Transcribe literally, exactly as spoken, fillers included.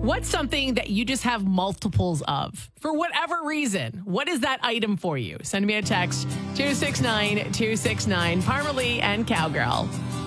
What's something that you just have multiples of for whatever reason? What is that item for you? Send me a text two six nine two six nine. Parmalee and Cowgirl.